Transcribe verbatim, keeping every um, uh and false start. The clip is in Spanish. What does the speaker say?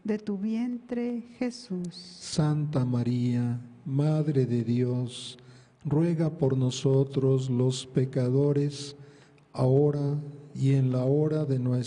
de tu vientre, Jesús. Santa María, Madre de Dios, ruega por nosotros los pecadores, ahora y en la hora de nuestra